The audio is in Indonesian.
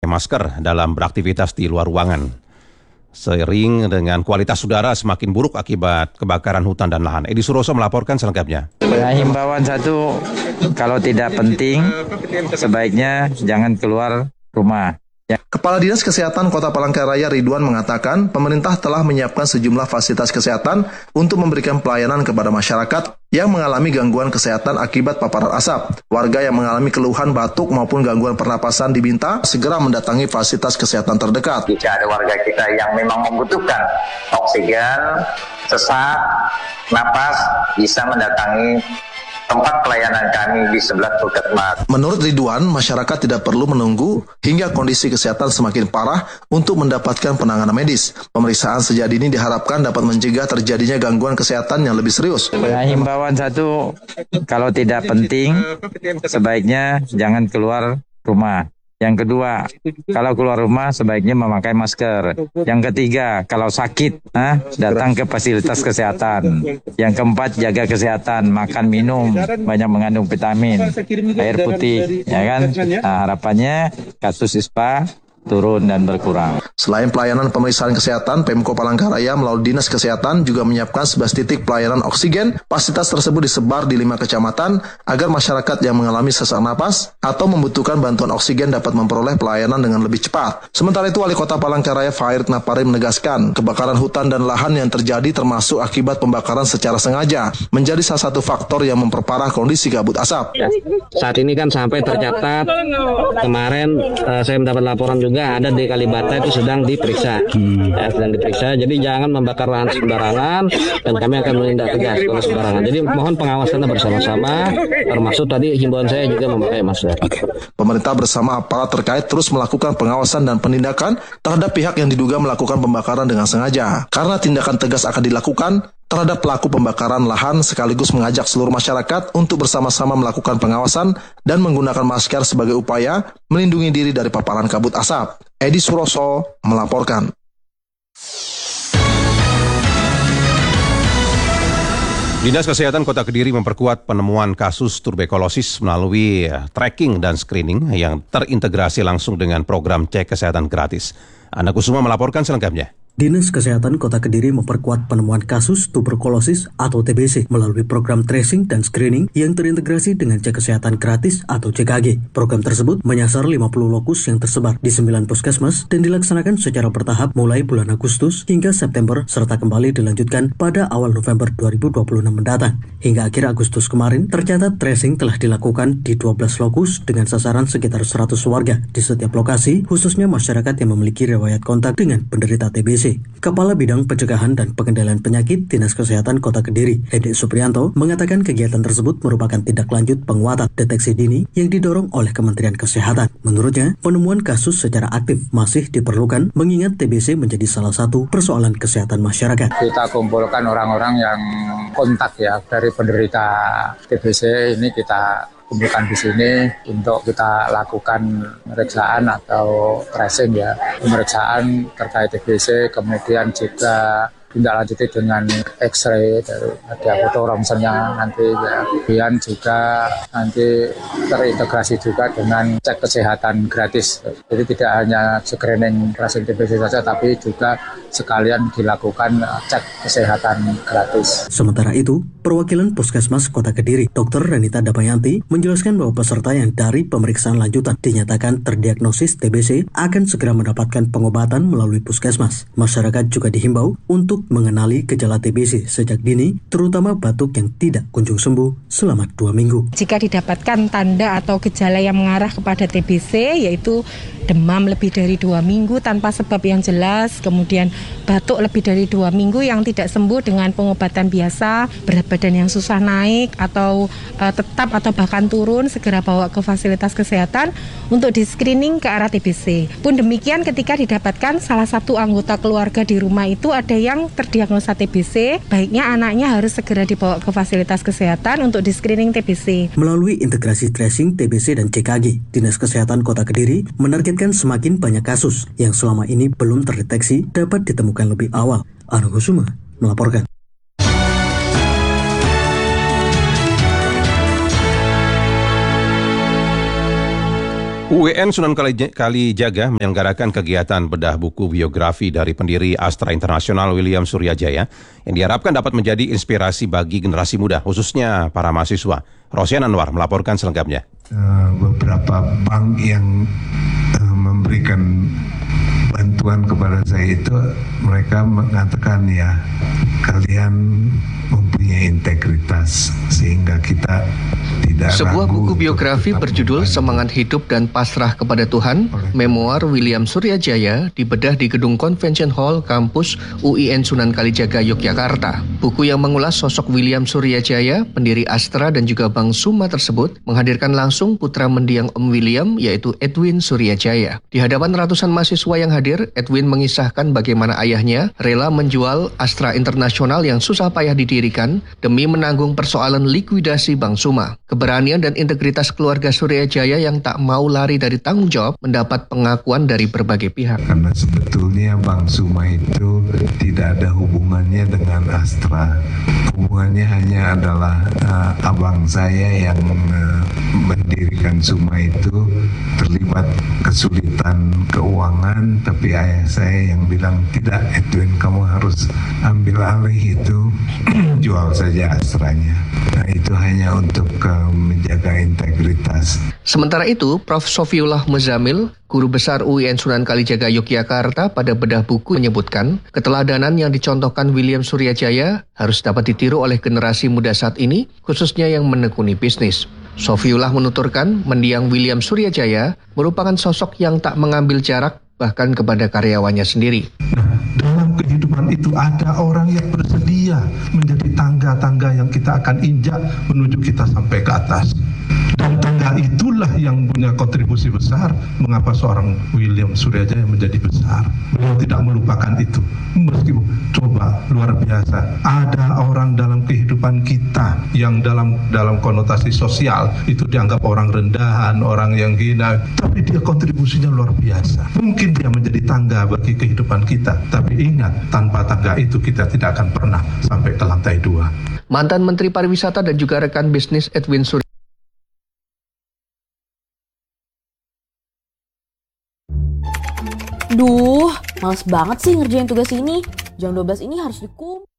masker dalam beraktivitas di luar ruangan. Seiring dengan kualitas udara semakin buruk akibat kebakaran hutan dan lahan. Edi Suroso melaporkan selengkapnya. Himbauan satu, kalau tidak penting, sebaiknya jangan keluar rumah. Kepala Dinas Kesehatan Kota Palangkaraya Ridwan mengatakan pemerintah telah menyiapkan sejumlah fasilitas kesehatan untuk memberikan pelayanan kepada masyarakat yang mengalami gangguan kesehatan akibat paparan asap. Warga yang mengalami keluhan batuk maupun gangguan pernapasan diminta segera mendatangi fasilitas kesehatan terdekat. Jika ada warga kita yang memang membutuhkan oksigen, sesak, napas, bisa mendatangi tempat pelayanan kami di sebelah Puskesmas. Menurut Ridwan, masyarakat tidak perlu menunggu hingga kondisi kesehatan semakin parah untuk mendapatkan penanganan medis. Pemeriksaan sejak dini diharapkan dapat mencegah terjadinya gangguan kesehatan yang lebih serius. Himbauan satu, kalau tidak penting, sebaiknya jangan keluar rumah. Yang kedua, kalau keluar rumah sebaiknya memakai masker. Yang ketiga, kalau sakit, datang ke fasilitas kesehatan. Yang keempat, jaga kesehatan, makan minum, banyak mengandung vitamin, air putih, ya kan? Nah, harapannya kasus ISPA turun dan berkurang. Selain pelayanan pemeriksaan kesehatan, Pemko Palangkaraya melalui Dinas Kesehatan juga menyiapkan 11 titik pelayanan oksigen. Fasilitas tersebut disebar di 5 kecamatan agar masyarakat yang mengalami sesak napas atau membutuhkan bantuan oksigen dapat memperoleh pelayanan dengan lebih cepat. Sementara itu, Wali Kota Palangkaraya Fairid Napari menegaskan kebakaran hutan dan lahan yang terjadi termasuk akibat pembakaran secara sengaja menjadi salah satu faktor yang memperparah kondisi kabut asap. Saat ini kan sampai tercatat kemarin saya mendapat laporan juga ada di Kalibata itu sedang diperiksa, sedang diperiksa. Jadi jangan membakar lahan sembarangan dan kami akan menindak tegas kalau sembarangan. Jadi mohon pengawasannya bersama-sama, termasuk tadi himbauan saya juga memakai masker. Pemerintah bersama aparat terkait terus melakukan pengawasan dan penindakan terhadap pihak yang diduga melakukan pembakaran dengan sengaja. Karena tindakan tegas akan dilakukan terhadap pelaku pembakaran lahan sekaligus mengajak seluruh masyarakat untuk bersama-sama melakukan pengawasan dan menggunakan masker sebagai upaya melindungi diri dari paparan kabut asap. Edi Suroso melaporkan. Dinas Kesehatan Kota Kediri memperkuat penemuan kasus tuberkulosis melalui tracking dan screening yang terintegrasi langsung dengan program cek kesehatan gratis. Ana Kusuma melaporkan selengkapnya. Dinas Kesehatan Kota Kediri memperkuat penemuan kasus tuberkulosis atau TBC melalui program tracing dan screening yang terintegrasi dengan cek kesehatan gratis atau CKG. Program tersebut menyasar 50 lokus yang tersebar di 9 puskesmas dan dilaksanakan secara bertahap mulai bulan Agustus hingga September serta kembali dilanjutkan pada awal November 2026 mendatang. Hingga akhir Agustus kemarin, tercatat tracing telah dilakukan di 12 lokus dengan sasaran sekitar 100 warga di setiap lokasi, khususnya masyarakat yang memiliki riwayat kontak dengan penderita TBC. Kepala Bidang Pencegahan dan Pengendalian Penyakit Dinas Kesehatan Kota Kediri, Edi Supriyanto, mengatakan kegiatan tersebut merupakan tindak lanjut penguatan deteksi dini yang didorong oleh Kementerian Kesehatan. Menurutnya, penemuan kasus secara aktif masih diperlukan mengingat TBC menjadi salah satu persoalan kesehatan masyarakat. Kita kumpulkan orang-orang yang kontak ya dari penderita TBC ini kita kumpulkan di sini untuk kita lakukan pemeriksaan atau tracing ya, pemeriksaan terkait TBC, kemudian juga tindak lanjuti dengan X-ray dari ada foto ronsennya nanti ya. Kemudian juga nanti terintegrasi juga dengan cek kesehatan gratis. Jadi tidak hanya screening tracing TBC saja, tapi juga sekalian dilakukan cek kesehatan gratis. Sementara itu, perwakilan Puskesmas Kota Kediri, Dr. Renita Damayanti, menjelaskan bahwa peserta yang dari pemeriksaan lanjutan dinyatakan terdiagnosis TBC akan segera mendapatkan pengobatan melalui Puskesmas. Masyarakat juga dihimbau untuk mengenali gejala TBC sejak dini, terutama batuk yang tidak kunjung sembuh selama 2 minggu. Jika didapatkan tanda atau gejala yang mengarah kepada TBC, yaitu demam lebih dari 2 minggu tanpa sebab yang jelas, kemudian batuk lebih dari 2 minggu yang tidak sembuh dengan pengobatan biasa, berat badan yang susah naik atau tetap atau bahkan turun, segera bawa ke fasilitas kesehatan untuk di-screening ke arah TBC. Pun demikian ketika didapatkan salah satu anggota keluarga di rumah itu ada yang terdiagnosa TBC, baiknya anaknya harus segera dibawa ke fasilitas kesehatan untuk di-screening TBC. Melalui integrasi tracing TBC dan CKG, Dinas Kesehatan Kota Kediri menargetkan semakin banyak kasus yang selama ini belum terdeteksi dapat ditemukan lebih awal. Ana Kusuma melaporkan. UIN Sunan Kalijaga menyelenggarakan kegiatan bedah buku biografi dari pendiri Astra Internasional William Suryajaya yang diharapkan dapat menjadi inspirasi bagi generasi muda, khususnya para mahasiswa. Rosian Anwar melaporkan selengkapnya. Beberapa bank yang memberikan bantuan kepada saya itu, mereka mengatakan ya, kalian mempunyai integritas sehingga kita tidak Sebuah ragu buku biografi berjudul Semangat Hidup dan Pasrah Kepada Tuhan, Memoir William Suryajaya, dibedah di Gedung Convention Hall Kampus UIN Sunan Kalijaga, Yogyakarta. Buku yang mengulas sosok William Suryajaya, pendiri Astra dan juga Bank Suma tersebut, menghadirkan langsung putra mendiang Om William, yaitu Edwin Suryajaya. Di hadapan ratusan mahasiswa yang hadir, Edwin mengisahkan bagaimana ayahnya rela menjual Astra Internasional yang susah payah didirikan demi menanggung persoalan likuidasi Bank Suma. Keberanian dan integritas keluarga Suryajaya yang tak mau lari dari tanggung jawab mendapat pengakuan dari berbagai pihak. Karena sebetulnya Bank Suma itu tidak ada hubungannya dengan Astra. Hubungannya hanya adalah abang saya yang mendirikan Suma itu terlibat kesulitan keuangan, tapi ayah saya yang bilang, tidak Edwin, kamu harus ambil alih itu, jual saja Astranya. Nah, itu hanya untuk menjaga integritas. Sementara itu, Prof. Sofiullah Muzamil, Guru Besar UIN Sunan Kalijaga Yogyakarta pada bedah buku menyebutkan, keteladanan yang dicontohkan William Suryajaya harus dapat ditiru oleh generasi muda saat ini, khususnya yang menekuni bisnis. Sofiullah menuturkan, mendiang William Suryajaya merupakan sosok yang tak mengambil jarak bahkan kepada karyawannya sendiri. Dalam kehidupan itu ada orang yang bersedia menjadi tangga-tangga yang kita akan injak menuju kita sampai ke atas. Dan tangga itulah yang punya kontribusi besar mengapa seorang William Suryajaya menjadi besar. Beliau tidak melupakan itu. Meskipun coba luar biasa, ada orang dalam kehidupan kita yang dalam konotasi sosial itu dianggap orang rendahan, orang yang hina, tapi dia kontribusinya luar biasa. Mungkin dia menjadi tangga bagi kehidupan kita, tapi ingat, tanpa tangga itu kita tidak akan pernah sampai ke lantai 2. Mantan Menteri Pariwisata dan juga rekan bisnis Edwin Suryajaya. Duh, males banget sih ngerjain tugas ini. Jam 12 ini harus dikum.